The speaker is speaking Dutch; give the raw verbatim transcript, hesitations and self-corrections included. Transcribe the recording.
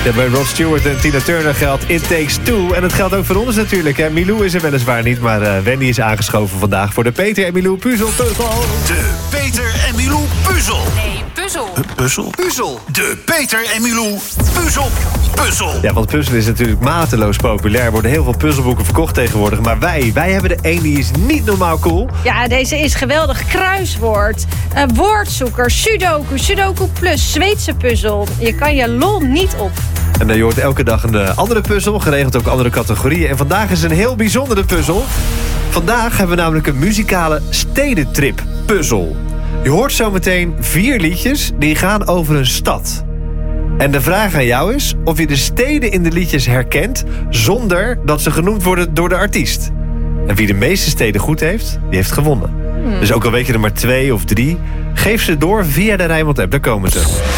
Ja, bij Rod Stewart en Tina Turner geldt It Takes Two. En het geldt ook voor ons natuurlijk. Hè. Milou is er weliswaar niet, maar uh, Wendy is aangeschoven vandaag voor de Peter en Milou puzzel. De Peter en Milou puzzel. Nee, puzzel. Uh, puzzel? Puzzel. De Peter en Milou puzzel. Puzzel. Ja, want puzzelen is natuurlijk mateloos populair. Er worden heel veel puzzelboeken verkocht tegenwoordig. Maar wij, wij hebben er één die is niet normaal cool. Ja, deze is geweldig. Kruiswoord, uh, woordzoeker, sudoku, sudoku plus, Zweedse puzzel. Je kan je lol niet op. En uh, je hoort elke dag een uh, andere puzzel, geregeld ook andere categorieën. En vandaag is een heel bijzondere puzzel. Vandaag hebben we namelijk een muzikale stedentrip puzzel. Je hoort zometeen vier liedjes die gaan over een stad. En de vraag aan jou is of je de steden in de liedjes herkent zonder dat ze genoemd worden door de artiest. En wie de meeste steden goed heeft, die heeft gewonnen. Hmm. Dus ook al weet je er maar twee of drie, geef ze door via de Rijnmond app. Daar komen ze.